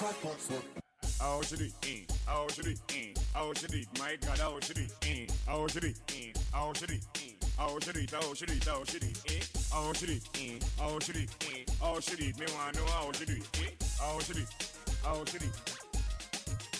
How should it? How should it? How should it? My God, how should it? How should it? How should it? How should it? How should it? How should it? How should it? How should it? How should it? Me wanna know how should it? How should it? How should it?